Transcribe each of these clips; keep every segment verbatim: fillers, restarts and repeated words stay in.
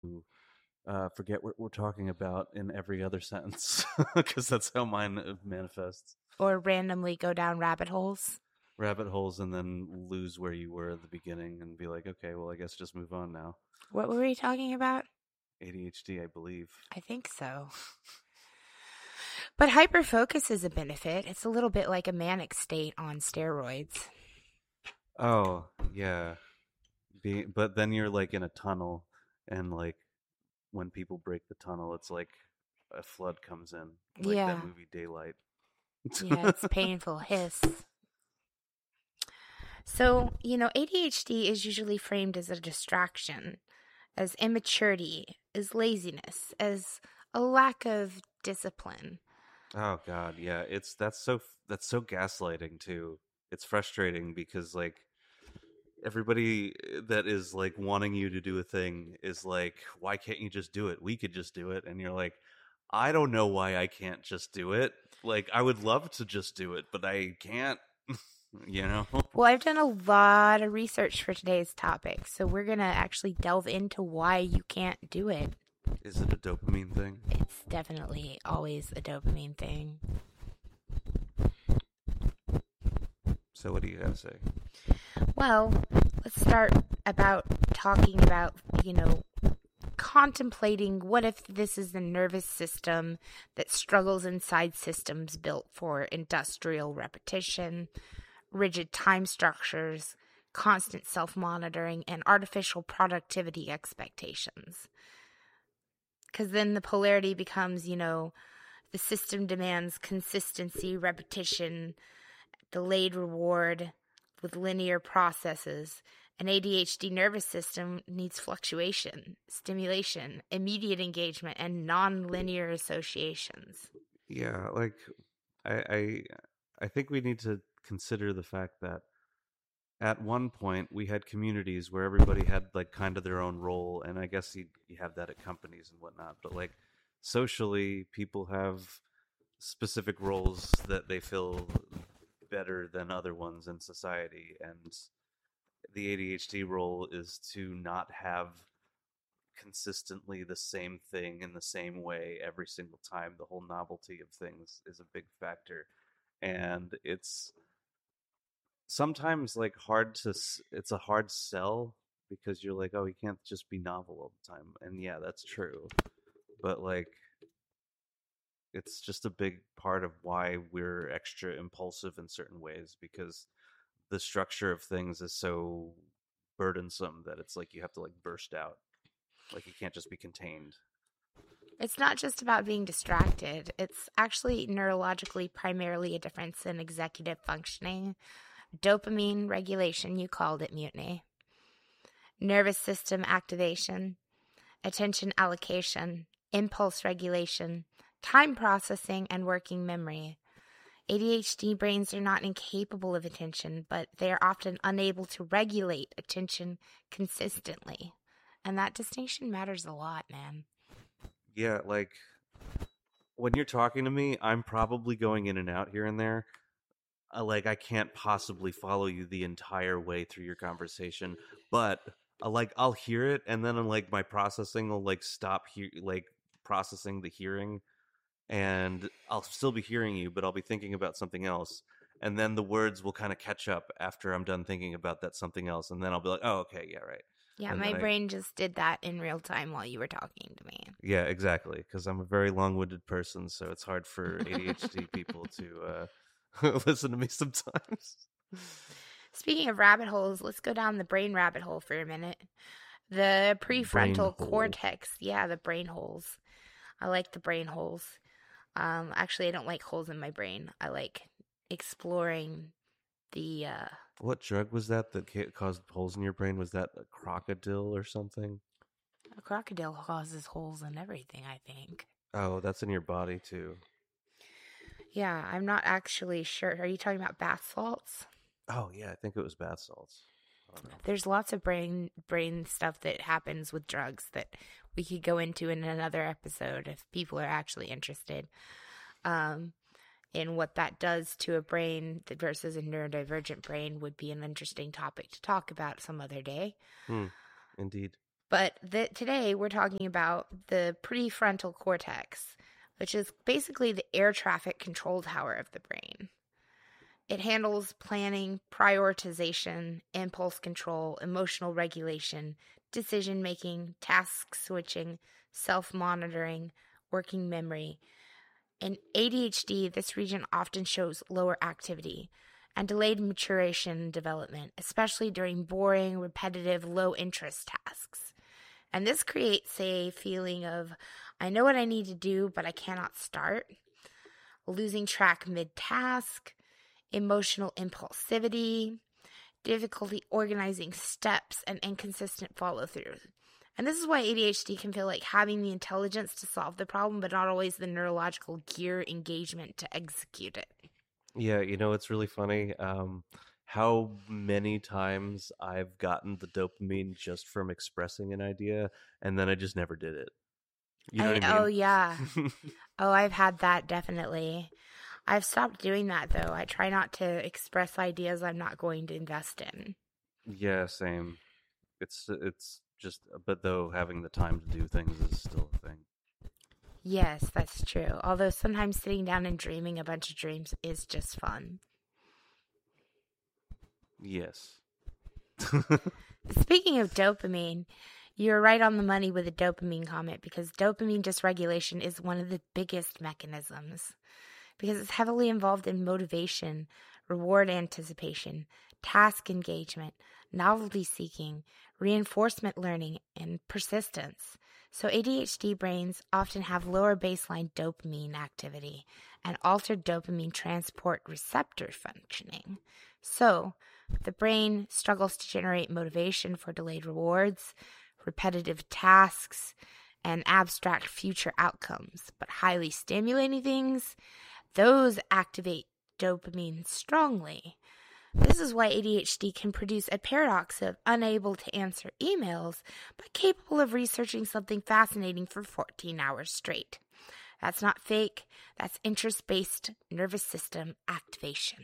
uh, forget what we're talking about in every other sentence because that's how mine uh, manifests. Or randomly go down rabbit holes. Rabbit holes and then lose where you were at the beginning and be like, okay, well, I guess just move on now. What were we talking about? A D H D, I believe. I think so. But hyperfocus is a benefit. It's a little bit like a manic state on steroids. Oh, yeah. Be, but then you're like in a tunnel, and like when people break the tunnel, it's like a flood comes in, like that Yeah. movie Daylight. Yeah, it's painful. Hiss. So, you know, A D H D is usually framed as a distraction, as immaturity, as laziness, as a lack of discipline. Oh God, yeah. It's that's so that's so gaslighting too. It's frustrating because like everybody that is like wanting you to do a thing is like, why can't you just do it? We could just do it. And you're like, I don't know why I can't just do it. Like I would love to just do it, but I can't, you know? Well, I've done a lot of research for today's topic, so we're going to actually delve into why you can't do it. Is it a dopamine thing? It's definitely always a dopamine thing. So what do you have to say? Well, let's start about talking about, you know, contemplating what if this is the nervous system that struggles inside systems built for industrial repetition, rigid time structures, constant self-monitoring, and artificial productivity expectations. Because then the polarity becomes, you know, the system demands consistency, repetition, delayed reward with linear processes. An A D H D nervous system needs fluctuation, stimulation, immediate engagement, and non-linear associations. Yeah, like I I I think we need to consider the fact that at one point we had communities where everybody had like kind of their own role, and I guess you, you have that at companies and whatnot, but like socially people have specific roles that they fill better than other ones in society, and the A D H D role is to not have consistently the same thing in the same way every single time. The whole novelty of things is a big factor, and it's sometimes like hard to it's a hard sell because you're like, oh, you can't just be novel all the time. And yeah, that's true, but like it's just a big part of why we're extra impulsive in certain ways, because the structure of things is so burdensome that it's like you have to like burst out, like you can't just be contained. It's not just about being distracted. It's actually neurologically primarily a difference in executive functioning. Dopamine regulation, you called it mutiny. Nervous system activation, attention allocation, impulse regulation, time processing, and working memory. A D H D brains are not incapable of attention, but they are often unable to regulate attention consistently. And that distinction matters a lot, man. Yeah, like when you're talking to me, I'm probably going in and out here and there. Uh, like I can't possibly follow you the entire way through your conversation, but uh, like I'll hear it, and then I'm like my processing will like stop here, like processing the hearing, and I'll still be hearing you, but I'll be thinking about something else, and then the words will kind of catch up after I'm done thinking about that something else, and then I'll be like, oh, okay, yeah, right. Yeah, And my then I, brain just did that in real time while you were talking to me. yeah, exactly, because I'm a very long-winded person, so it's hard for A D H D people to uh, listen to me sometimes. Speaking of rabbit holes, let's go down the brain rabbit hole for a minute. The Brain prefrontal hole. cortex. Yeah, the brain holes. I like the brain holes. Um, actually, I don't like holes in my brain. I like exploring the. Uh, What drug was that that ca- caused holes in your brain? Was that a crocodile or something? a crocodile causes holes in everything, I think. Oh, that's in your body too. Yeah, I'm not actually sure. Are you talking about bath salts? Oh yeah, I think it was bath salts. I don't know. There's lots of brain brain stuff that happens with drugs that we could go into in another episode if people are actually interested um, in what that does to a brain versus a neurodivergent brain would be an interesting topic to talk about some other day. Hmm. Indeed. But the, today we're talking about the prefrontal cortex, which is basically the air traffic control tower of the brain. It handles planning, prioritization, impulse control, emotional regulation, decision making, task switching, self monitoring, working memory. In A D H D, this region often shows lower activity and delayed maturation and development, especially during boring, repetitive, low interest tasks. And this creates a feeling of, I know what I need to do, but I cannot start, losing track mid task, emotional impulsivity, difficulty organizing steps, and inconsistent follow through. And this is why A D H D can feel like having the intelligence to solve the problem, but not always the neurological gear engagement to execute it. Yeah, you know, it's really funny um, how many times I've gotten the dopamine just from expressing an idea, and then I just never did it. You know I, what I mean? Oh, yeah. Oh, I've had that, definitely. I've stopped doing that, though. I try not to express ideas I'm not going to invest in. Yeah, same. It's it's just, but though having the time to do things is still a thing. Yes, that's true. Although sometimes sitting down and dreaming a bunch of dreams is just fun. Yes. Speaking of dopamine, you're right on the money with the dopamine comment, because dopamine dysregulation is one of the biggest mechanisms, because it's heavily involved in motivation, reward anticipation, task engagement, novelty seeking, reinforcement learning, and persistence. So A D H D brains often have lower baseline dopamine activity and altered dopamine transport receptor functioning. So the brain struggles to generate motivation for delayed rewards, repetitive tasks, and abstract future outcomes. But highly stimulating things, those activate dopamine strongly. This is why A D H D can produce a paradox of unable to answer emails, but capable of researching something fascinating for fourteen hours straight. That's not fake. That's interest-based nervous system activation.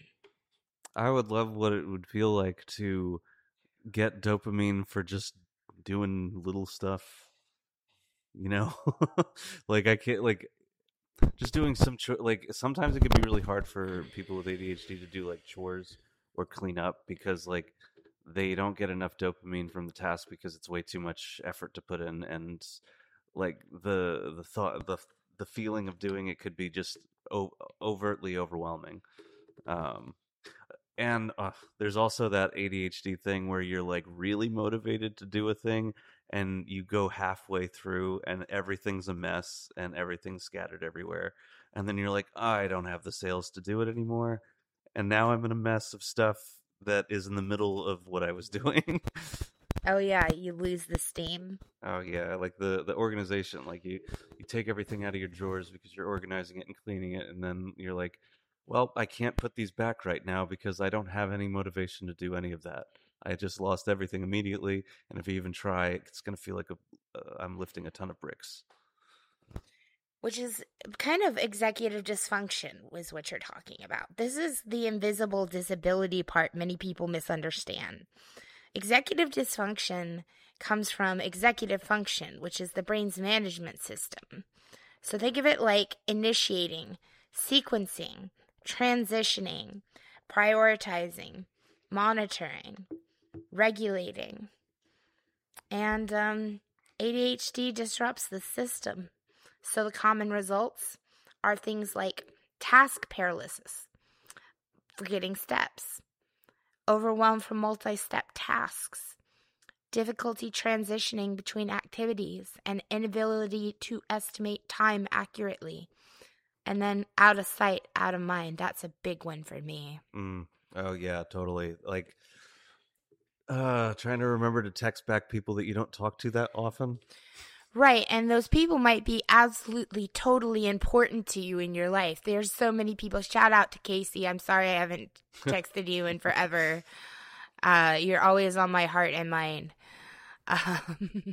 I would love what it would feel like to get dopamine for just doing little stuff. You know, like I can't like just doing some cho- like sometimes it can be really hard for people with A D H D to do like chores or clean up because like they don't get enough dopamine from the task because it's way too much effort to put in, and like the the thought the the feeling of doing it could be just o- overtly overwhelming. Um, and uh, there's also that A D H D thing where you're like really motivated to do a thing and you go halfway through and everything's a mess and everything's scattered everywhere. And then you're like, oh, I don't have the sales to do it anymore. And now I'm in a mess of stuff that is in the middle of what I was doing. Oh yeah, you lose the steam. Oh yeah, like the the organization, like you you take everything out of your drawers because you're organizing it and cleaning it, and then you're like, well, I can't put these back right now because I don't have any motivation to do any of that. I just lost everything immediately, and if I even try, it's going to feel like a, uh, I'm lifting a ton of bricks. Which is kind of executive dysfunction, was what you're talking about. This is the invisible disability part many people misunderstand. Executive dysfunction comes from executive function, which is the brain's management system. So think of it like initiating, sequencing, transitioning, prioritizing, monitoring, regulating. And um, A D H D disrupts the system. So the common results are things like task paralysis, forgetting steps, overwhelm from multi-step tasks, difficulty transitioning between activities, and inability to estimate time accurately. And then out of sight, out of mind. That's a big one for me. Mm. Oh yeah, totally. Like uh trying to remember to text back people that you don't talk to that often. Right, and those people might be absolutely, totally important to you in your life. There's so many people. Shout out to Casey. I'm sorry I haven't texted you in forever. Uh, you're always on my heart and mind. Um,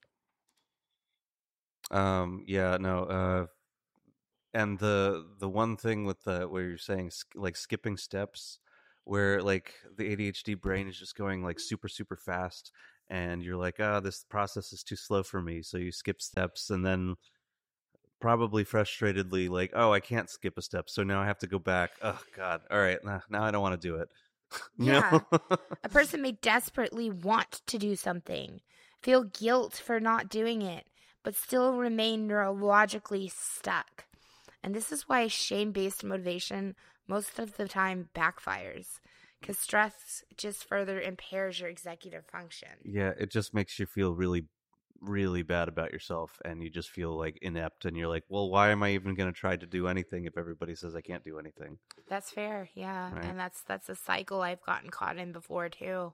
um yeah, no. Uh, and the the one thing with the where you're saying like skipping steps, where like the A D H D brain is just going like super super fast, and you're like, ah, this process is too slow for me. So you skip steps, and then probably frustratedly like, oh, I can't skip a step. So now I have to go back. Oh, God. All right. Nah, now I don't want to do it. You Yeah. know? A person may desperately want to do something, feel guilt for not doing it, but still remain neurologically stuck. And this is why shame-based motivation most of the time backfires, because stress just further impairs your executive function. Yeah, it just makes you feel really, really bad about yourself, and you just feel like inept, and you're like, well, why am I even going to try to do anything if everybody says I can't do anything? That's fair, yeah. Right. And that's that's a cycle I've gotten caught in before too.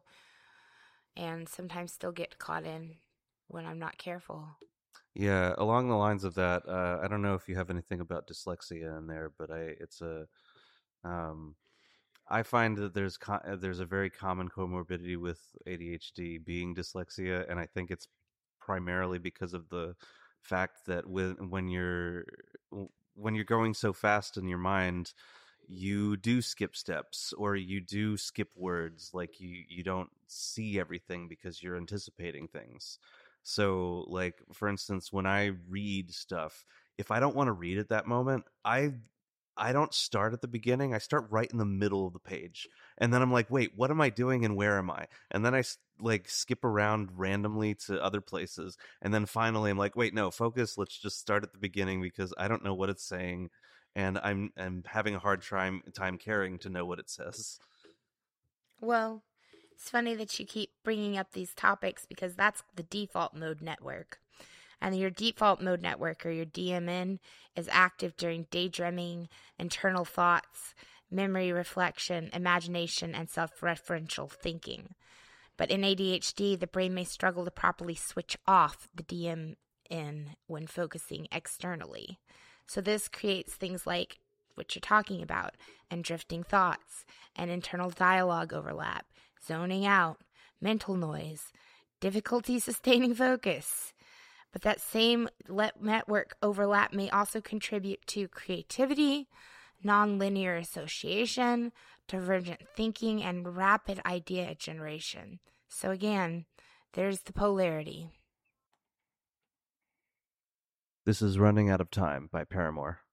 And sometimes still get caught in when I'm not careful. Yeah, along the lines of that, uh, I don't know if you have anything about dyslexia in there, but I it's a um, I find that there's co- uh, there's a very common comorbidity with A D H D being dyslexia, and I think it's primarily because of the fact that when when you're when you're going so fast in your mind, you do skip steps or you do skip words, like you you don't see everything because you're anticipating things. So, like, for instance, when I read stuff, if I don't want to read at that moment, I I don't start at the beginning. I start right in the middle of the page. And then I'm like, wait, what am I doing and where am I? And then I like skip around randomly to other places. And then finally I'm like, wait, no, focus. Let's just start at the beginning because I don't know what it's saying. And I'm, I'm having a hard time, time caring to know what it says. Well, it's funny that you keep bringing up these topics because that's the default mode network. And your default mode network, or your D M N, is active during daydreaming, internal thoughts, memory reflection, imagination, and self-referential thinking. But in A D H D, the brain may struggle to properly switch off the D M N when focusing externally. So this creates things like what you're talking about, and drifting thoughts, and internal dialogue overlap, zoning out, mental noise, difficulty sustaining focus. But that same network overlap may also contribute to creativity, nonlinear association, divergent thinking, and rapid idea generation. So again, there's the polarity. This is Running Out of Time by Paramore.